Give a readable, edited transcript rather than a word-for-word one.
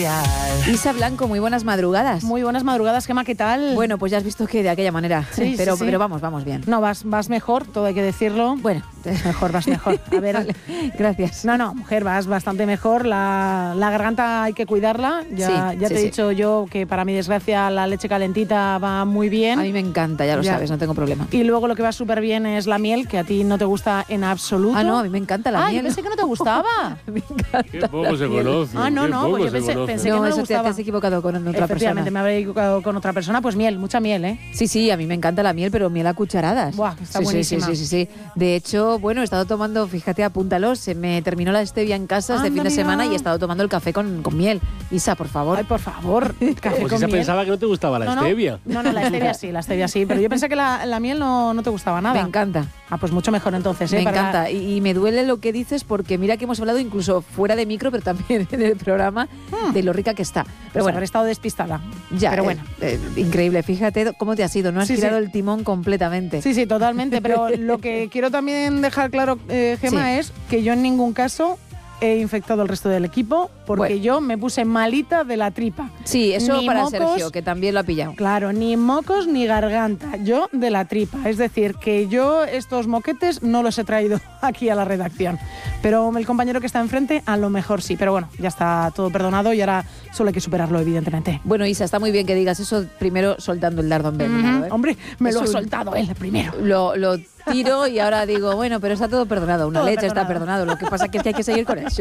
especial. Isa Blanco, muy buenas madrugadas. Muy buenas madrugadas, Gemma, ¿qué tal? Bueno, pues ya has visto que de aquella manera, Sí, pero vamos bien. No, vas mejor, todo hay que decirlo. Bueno, vas mejor. A ver, vale, gracias. No, mujer, vas bastante mejor. La garganta hay que cuidarla. Ya te he dicho yo que para mi desgracia la leche calentita va muy bien. A mí me encanta, ya lo sabes, no tengo problema. Y luego lo que va súper bien es la miel, que a ti no te gusta en absoluto. Ah, no, a mí me encanta la miel. Yo pensé que no te gustaba. Me encanta. Qué poco se conoce. No, pues yo pensé que no me eso gustaba. te has equivocado con otra persona. Efectivamente, me habría equivocado con otra persona. Pues miel, mucha miel, ¿eh? Sí, a mí me encanta la miel, pero miel a cucharadas. Buah, está buenísima. Sí. De hecho, bueno, he estado tomando, fíjate, apúntalo, se me terminó la stevia en casa este fin de semana y he estado tomando el café con miel. Isa, por favor. Ay, por favor, café Pues con Isa miel. pensaba que no te gustaba la stevia. No, la stevia sí, pero yo pensé que la miel no te gustaba nada. Me encanta. Ah, pues mucho mejor entonces, ¿eh? Me encanta. Y me duele lo que dices porque mira que hemos hablado incluso fuera de micro, pero también en el programa, de lo rica que está. Pero bueno, haber estado despistada. Ya, pero bueno. Increíble. Fíjate cómo te has ido, ¿no? Has girado el timón completamente. Sí, totalmente. Pero lo que quiero también dejar claro, Gemma, es que yo en ningún caso he infectado al resto del equipo porque yo me puse malita de la tripa. Sí, eso ni para mocos, Sergio, que también lo ha pillado. Claro, ni mocos ni garganta, yo de la tripa. Es decir, que yo estos moquetes no los he traído aquí a la redacción. Pero el compañero que está enfrente a lo mejor sí. Pero bueno, ya está todo perdonado y ahora solo hay que superarlo, evidentemente. Bueno, Isa, está muy bien que digas eso primero soltando el dardo envenenado, ¿eh? Hombre, me lo ha soltado él primero. Lo tiro y ahora digo, bueno, pero está todo perdonado. Una todo leche perdonado. está perdonado. Lo que pasa es que hay que seguir con eso.